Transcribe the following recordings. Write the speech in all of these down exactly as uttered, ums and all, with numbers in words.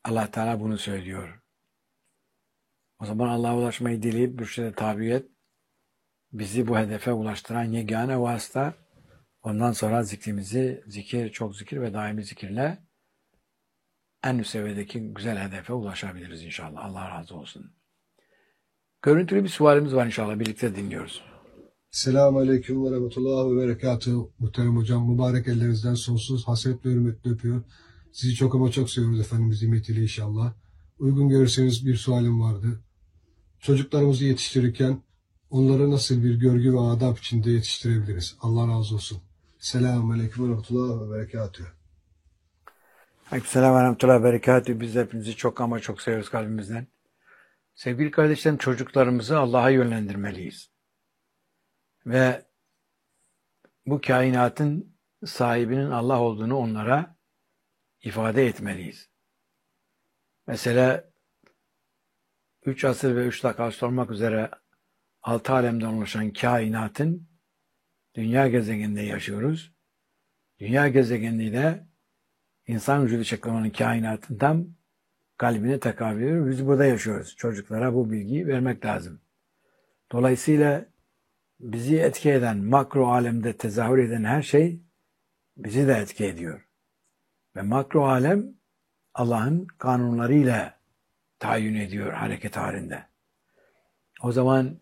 Allah Teala bunu söylüyor. O zaman Allah'a ulaşmayı dileyip mürşide tabi et. Bizi bu hedefe ulaştıran yegane vasıta. Ondan sonra zikrimizi, zikir, çok zikir ve daimi zikirle en üst seviyedeki güzel hedefe ulaşabiliriz inşallah. Allah razı olsun. Görüntülü bir sualimiz var inşallah. Birlikte dinliyoruz. Selamun Aleyküm ve Rahmetullah ve Berekatuhu. Muhterem hocam, mübarek ellerinizden sonsuz hasret ve hürmetle öpüyor. Sizi çok ama çok seviyoruz efendim, nimetiyle inşallah. Uygun görürseniz bir sualim vardı. Çocuklarımızı yetiştirirken onları nasıl bir görgü ve adab içinde yetiştirebiliriz? Allah razı olsun. Selamun Aleyküm ve Rahmetullah ve Berekatuhu. Aleykümselam ve rahmetullahi ve berekatuhu. Biz de hepinizi çok ama çok seviyoruz kalbimizden. Sevgili kardeşlerim, çocuklarımızı Allah'a yönlendirmeliyiz. Ve bu kainatın sahibinin Allah olduğunu onlara ifade etmeliyiz. Mesela üç asır ve üç takas olmak üzere altı alemden oluşan kainatın dünya gezegeninde yaşıyoruz. Dünya gezegeninde insan vücudu şekli kainatın tam kalbine tekabül ediyor. Biz burada yaşıyoruz. Çocuklara bu bilgiyi vermek lazım. Dolayısıyla bizi etki eden, makro alemde tezahür eden her şey bizi de etki ediyor. Ve makro alem Allah'ın kanunlarıyla tayin ediyor hareket halinde. O zaman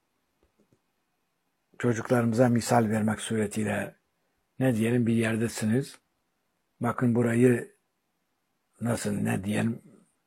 çocuklarımıza misal vermek suretiyle ne diyelim, bir yerdesiniz. Bakın burayı nasıl, ne diyelim,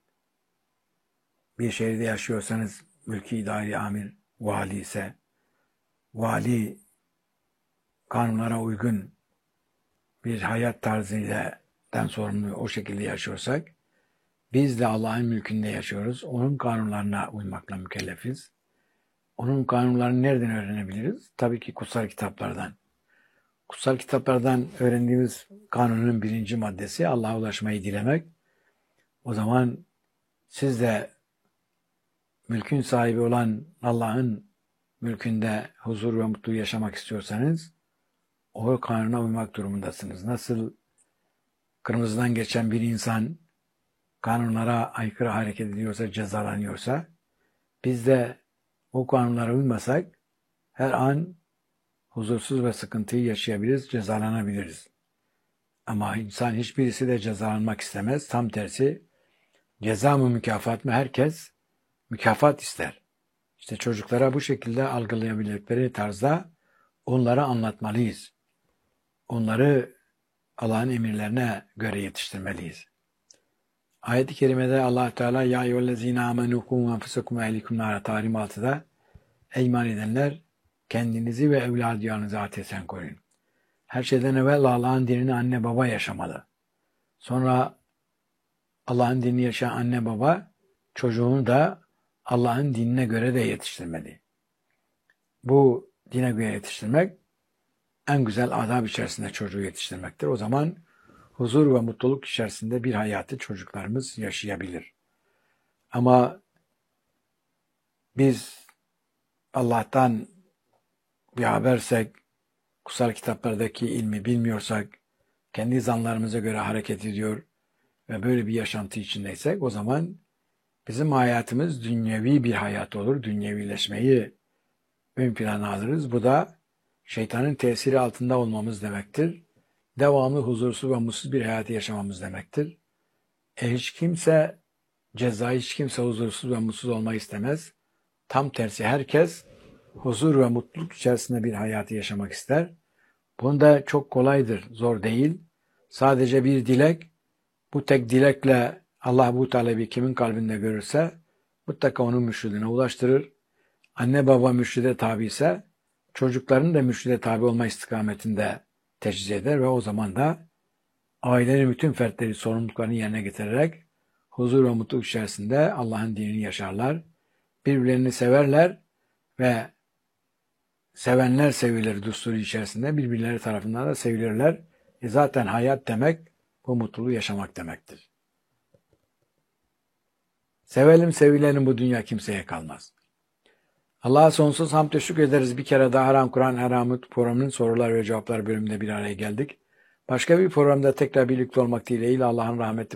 bir şehirde yaşıyorsanız mülki idari amir vali ise vali kanunlara uygun bir hayat tarzıyla sorumlu o şekilde yaşıyorsak biz de Allah'ın mülkünde yaşıyoruz. Onun kanunlarına uymakla mükellefiz. Onun kanunlarını nereden öğrenebiliriz? Tabii ki kutsal kitaplardan. Kutsal kitaplardan öğrendiğimiz kanunun birinci maddesi Allah'a ulaşmayı dilemek. O zaman siz de mülkün sahibi olan Allah'ın mülkünde huzur ve mutluluğu yaşamak istiyorsanız o kanuna uymak durumundasınız. Nasıl kırmızıdan geçen bir insan kanunlara aykırı hareket ediyorsa, cezalanıyorsa, biz de o kanunlara uymasak her an huzursuz ve sıkıntıyı yaşayabiliriz, cezalanabiliriz. Ama insan hiçbirisi de cezalanmak istemez. Tam tersi, ceza mı mükafat mı, herkes mükafat ister. İşte çocuklara bu şekilde algılayabildikleri tarzda onlara anlatmalıyız. Onları Allah'ın emirlerine göre yetiştirmeliyiz. Ayet-i kerimede Allah Teala ya eyyühellezine amenu kum enfusakum ve ehlikum nara Tahrim altıda ey iman edenler, kendinizi ve evladiyarınızı ateşten koruyun. Her şeyden evvel Allah'ın dinini anne baba yaşamalı. Sonra Allah'ın dinini yaşayan anne baba çocuğunu da Allah'ın dinine göre de yetiştirmeli. Bu dine göre yetiştirmek en güzel adab içerisinde çocuğu yetiştirmektir. O zaman huzur ve mutluluk içerisinde bir hayatı çocuklarımız yaşayabilir. Ama biz Allah'tan bir habersek, kutsal kitaplardaki ilmi bilmiyorsak, kendi zanlarımıza göre hareket ediyor ve böyle bir yaşantı içindeysek, o zaman bizim hayatımız dünyevi bir hayat olur. Dünyevileşmeyi ön plana alırız. Bu da şeytanın tesiri altında olmamız demektir. Devamlı huzursuz ve mutsuz bir hayatı yaşamamız demektir. E hiç kimse ceza, hiç kimse huzursuz ve mutsuz olmayı istemez. Tam tersi, herkes huzur ve mutluluk içerisinde bir hayatı yaşamak ister. Bunda çok kolaydır, zor değil. Sadece bir dilek, bu tek dilekle Allah bu talebi kimin kalbinde görürse mutlaka onun mürşidine ulaştırır. Anne baba mürşide tabi ise çocukların da mürşide tabi olma istikametinde teşhis eder ve o zaman da ailenin bütün fertleri sorumluluklarını yerine getirerek huzur ve mutluluk içerisinde Allah'ın dinini yaşarlar. Birbirlerini severler ve sevenler sevilir düsturu içerisinde, birbirleri tarafından da sevilirler. E zaten hayat demek bu mutluluğu yaşamak demektir. Sevelim sevilelim, bu dünya kimseye kalmaz. Allah'a sonsuz hamd ve şükür ederiz. Bir kere daha Haram Kur'an Haramı programının sorular ve cevaplar bölümünde bir araya geldik. Başka bir programda tekrar birlikte olmak dileğiyle Allah'ın rahmeti